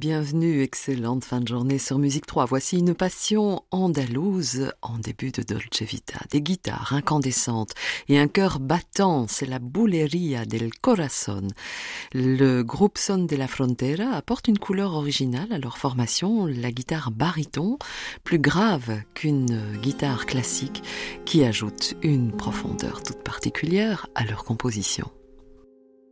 bienvenue, excellente fin de journée sur Musique 3. Voici une passion andalouse en début de Dolce Vita. Des guitares incandescentes et un cœur battant, c'est la Bulleria del Corazon. Le groupe Son de la Frontera apporte une couleur originale à leur formation, la guitare baryton, plus grave qu'une guitare classique, qui ajoute une profondeur toute particulière à leur composition.